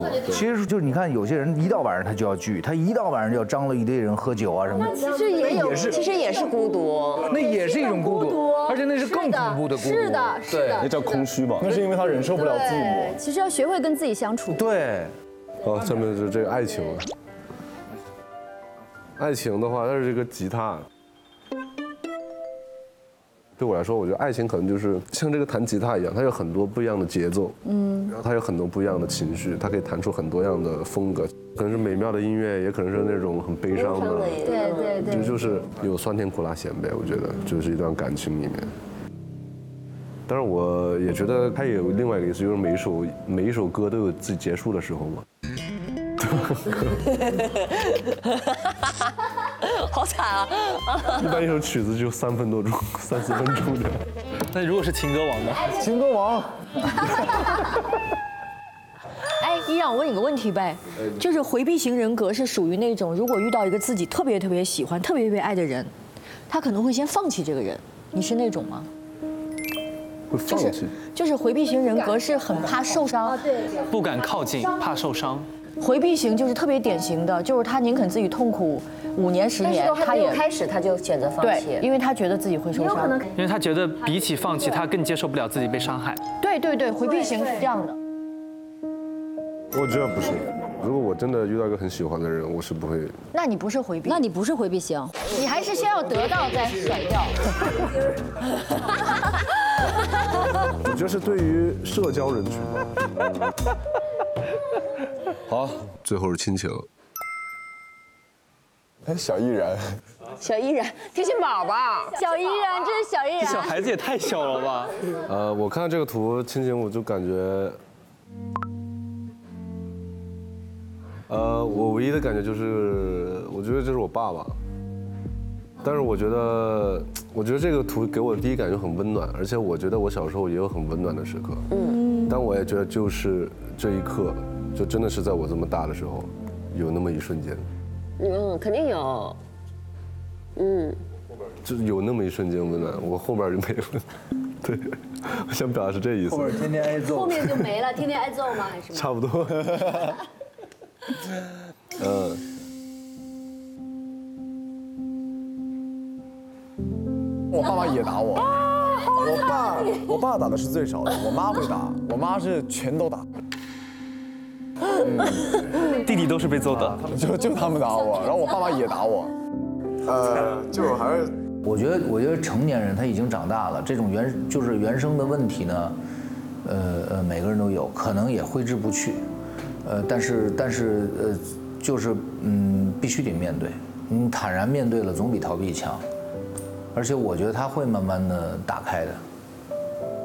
其实就是你看，有些人一到晚上他就要聚，他一到晚上就要张罗一堆人喝酒啊什么的。 其实也有，其实也是孤独， 那也是一种孤独，而且那是更恐怖的孤独。 是的，是的， 那叫空虚吧？那是因为他忍受不了寂寞。 其实要学会跟自己相处。 对。 下面是这个爱情。爱情的话，它是这个吉他。对我来说，我觉得爱情可能就是像这个弹吉他一样，它有很多不一样的节奏，然后它有很多不一样的情绪，它可以弹出很多样的风格，可能是美妙的音乐，也可能是那种很悲伤的， 对， 就是有酸甜苦辣咸呗。我觉得就是一段感情里面。当然，我也觉得它也有另外一个意思，就是每一首歌都有自己结束的时候嘛。 好惨啊！ 一般一首曲子就3分多钟，3、4分钟的。 那如果是情歌王呢？ 情歌王。 哎，依然，我问你个问题呗，就是回避型人格是属于那种，如果遇到一个自己特别特别喜欢、特别特别爱的人，他可能会先放弃这个人。你是那种吗？ 会放弃？ 就是回避型人格是很怕受伤， 不敢靠近，怕受伤。 回避型就是特别典型的，就是他宁肯自己痛苦5年10年， 他也开始他就选择放弃， 对，因为他觉得自己会受伤， 因为他觉得比起放弃，他更接受不了自己被伤害。 对，回避型是这样的。 我觉得不是，如果我真的遇到一个很喜欢的人，我是不会。 那你不是回避， 那你不是回避型， 你还是先要得到再甩掉。 我觉得是对于社交人群。好，最后是亲情。 哎，小依然， 天心宝宝， 小依然，这是小依然。 小孩子也太小了吧？ 我看到这个图亲情，我就感觉，我唯一的感觉就是，我觉得这是我爸爸。但是我觉得这个图给我的第一感觉很温暖，而且我觉得我小时候也有很温暖的时刻。但我也觉得就是这一刻，就真的是在我这么大的时候，有那么一瞬间。 肯定有。 就是有那么一瞬间温暖，我后边就没有了。对，我想表达是这意思。 后边天天挨揍。 后面就没了，天天挨揍吗？还是？ 差不多。 我爸妈也打我。我爸打的是最少的，我妈会打，我妈是全都打。 弟弟都是被揍的， 就他们打我，然后我爸妈也打我。就还是我觉得成年人他已经长大了，这种原生的问题呢，每个人都有，可能也挥之不去，但是就是必须得面对，你坦然面对了，总比逃避强，而且我觉得他会慢慢的打开的。